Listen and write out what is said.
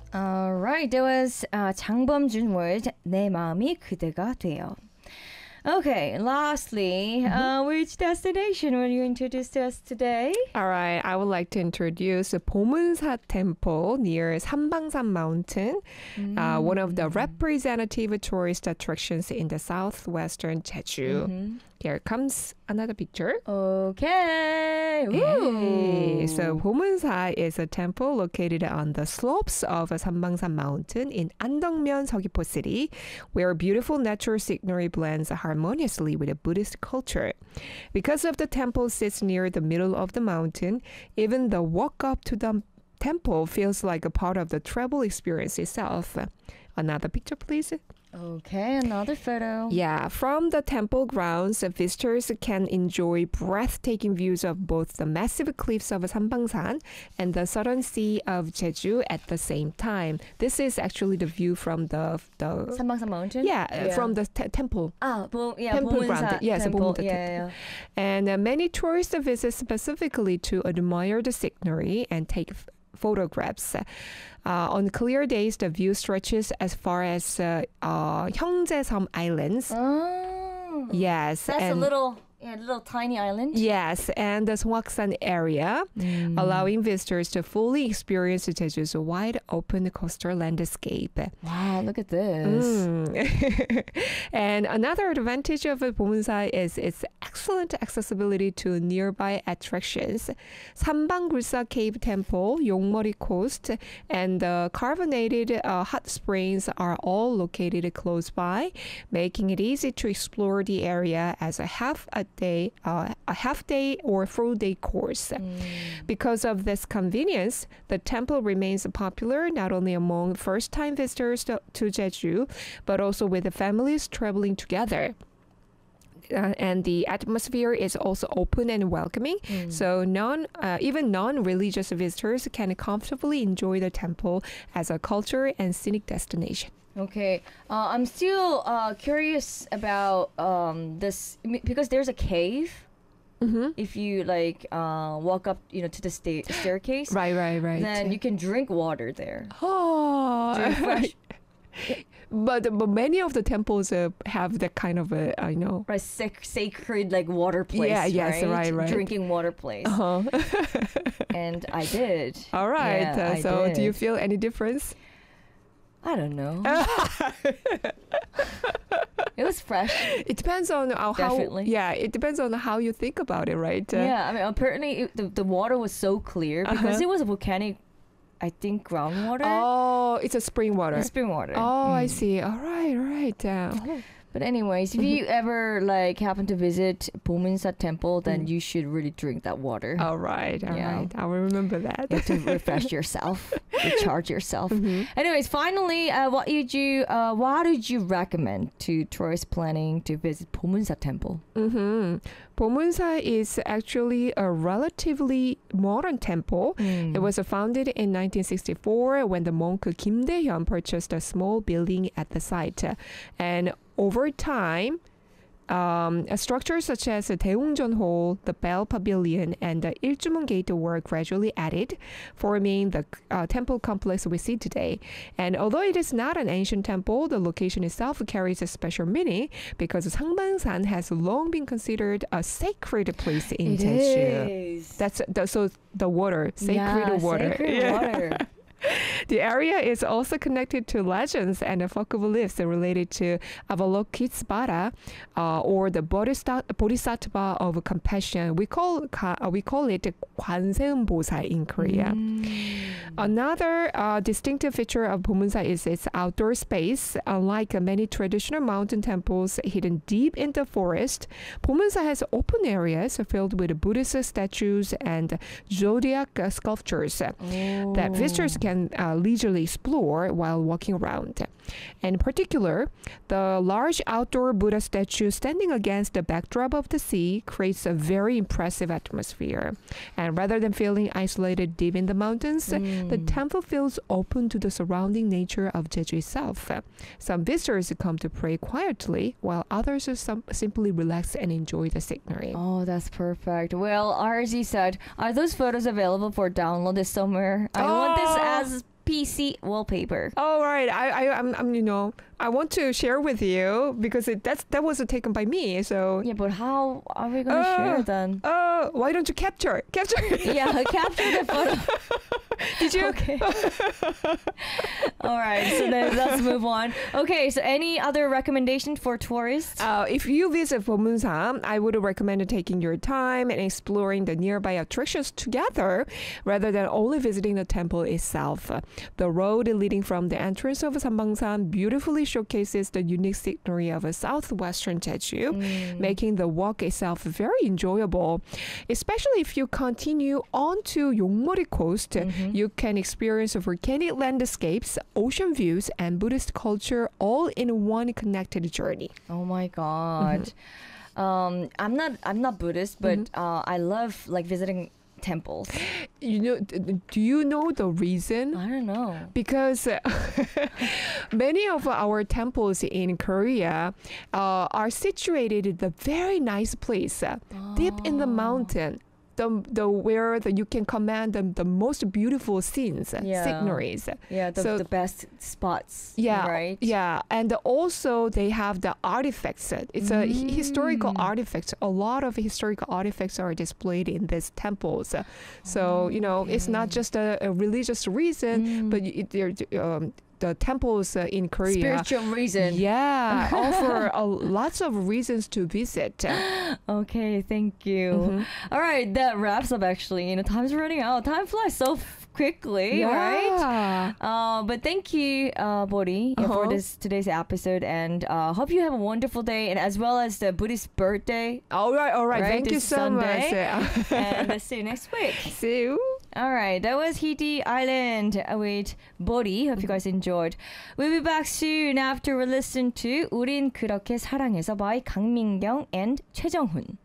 Alright, that was 장범준 with 내 마음이 그대가 돼요. Okay, lastly, which destination will you introduce to us today? All right, I would like to introduce the Bomunsa Temple near Sambangsan Mountain, one of the representative tourist attractions in the southwestern Jeju. Here comes another picture. Okay. Hey. So Bomunsa is a temple located on the slopes of Sambangsan Mountain in Andongmyeon, Seogwipo City, where beautiful natural scenery blends harmoniously with a Buddhist culture. Because of the temple sits near the middle of the mountain, even the walk up to the temple feels like a part of the travel experience itself. Another picture, please. Okay, another photo. Yeah, from the temple grounds, visitors can enjoy breathtaking views of both the massive cliffs of Sambangsan and the southern sea of Jeju at the same time. This is actually the view from the Sambangsan Mountain? Yeah, from the temple. Temple ground. Yes, temple. Yeah. And many tourists visit specifically to admire the scenery and take photographs. On clear days, the view stretches as far as Hyungjae-seom Islands. Oh. Yes. That's a little tiny island. Yes, and the Songksan area, allowing visitors to fully experience Jeju's wide open coastal landscape. Wow, look at this. And another advantage of Bomunsa is its excellent accessibility to nearby attractions. Sambangulsa Cave Temple, Yongmori Coast, and the carbonated hot springs are all located close by, making it easy to explore the area as a half day or full day course. Because of this convenience, the temple remains popular not only among first-time visitors to Jeju, but also with the families traveling together. And the atmosphere is also open and welcoming, so even non-religious visitors can comfortably enjoy the temple as a culture and scenic destination. Okay, I'm still curious about this because there's a cave. If you walk up, to the staircase, right. then you can drink water there. Oh, Drink fresh. But many of the temples have that kind of right, sacred water place. Yeah, yes, right. Drinking water place. And I did. All right. Yeah, so do you feel any difference? I don't know. It was fresh. It depends on how. Definitely. Yeah, it depends on how you think about it, right? Yeah, I mean, apparently the water was so clear because it was a volcanic, I think, groundwater. Oh, it's a spring water. It's spring water. Oh, I see. All right. But anyways, if you ever happen to visit Bomunsa Temple, then you should really drink that water. All right. I will remember that. You have to refresh yourself, recharge yourself. Anyways, finally, what did you recommend to tourists planning to visit Bomunsa Temple? Bomunsa is actually a relatively modern temple. It was founded in 1964 when the monk Kim Dae-hyun purchased a small building at the site. And over time, structures such as the Daeungjeon Hall, the Bell Pavilion, and the Iljumun Gate were gradually added, forming the temple complex we see today. And although it is not an ancient temple, the location itself carries a special meaning because Sangbangsan has long been considered a sacred place in Jeju. Is. That's the water, sacred water. Sacred water. The area is also connected to legends and folk beliefs related to Avalokitesvara, or the Bodhisattva of compassion. We call it Kwanseumbosa in Korea. Another distinctive feature of Bomunsa is its outdoor space. Unlike many traditional mountain temples hidden deep in the forest, Bomunsa has open areas filled with Buddhist statues and zodiac sculptures that visitors can leisurely explore while walking around. In particular, the large outdoor Buddha statue standing against the backdrop of the sea creates a very impressive atmosphere. And rather than feeling isolated deep in the mountains, the temple feels open to the surrounding nature of Jeju itself. Some visitors come to pray quietly, while others simply relax and enjoy the scenery. Oh, that's perfect. Well, RZ said, are those photos available for download this summer? I want this as PC wallpaper. All right, I'm I want to share with you because that was taken by me. So Yeah, but how are we gonna share then? why don't you capture? Yeah, capture the photo. Did you? Okay. All right, so then let's move on. Okay, so any other recommendation for tourists? If you visit Bomunsan, I would recommend taking your time and exploring the nearby attractions together rather than only visiting the temple itself. The road leading from the entrance of Sambangsan beautifully showcases the unique scenery of a southwestern Jeju, making the walk itself very enjoyable. Especially if you continue on to Yongmori Coast, you can experience volcanic landscapes, ocean views, and Buddhist culture all in one connected journey. Oh my God. I'm not Buddhist, but I love like visiting temples. Do you know the reason? I don't know. Because many of our temples in Korea are situated in a very nice place, deep in the mountain. Where you can command the most beautiful scenes, sceneries. Yeah, the best spots. Yeah, right. Yeah, and also they have the artifacts. It's a historical artifact. A lot of historical artifacts are displayed in these temples. So it's not just a religious reason, but the temples in Korea. Spiritual reason. Yeah, offer lots of reasons to visit. Okay, thank you. All right, that wraps up actually. Time's running out. Time flies so quickly, right? But thank you, Bori, for today's episode, and hope you have a wonderful day, and as well as the Buddhist birthday. All right. Thank you so Sunday. much. And let's see you next week. See you. All right, that was Hiti Island with Bori. Hope you guys enjoyed. We'll be back soon after we listen to 우린 그렇게 사랑해서 by 강민경 and 최정훈.